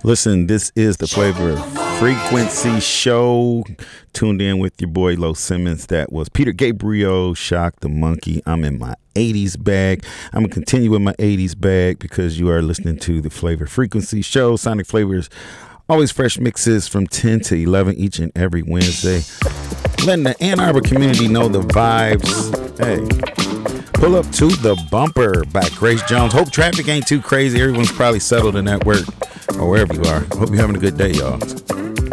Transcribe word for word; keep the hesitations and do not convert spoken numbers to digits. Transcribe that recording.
Listen, this is the Flavor Frequency Show. Tuned in with your boy Lo Simmons. That was Peter Gabriel, Shock the Monkey. I'm in my eighties bag. I'm going to continue with my eighties bag because you are listening to the Flavor Frequency Show. Sonic Flavors, always fresh mixes from ten to eleven each and every Wednesday. Letting the Ann Arbor community know the vibes. Hey, pull up to the bumper by Grace Jones. Hope traffic ain't too crazy. Everyone's probably settled in that work or wherever you are. Hope you're having a good day, y'all.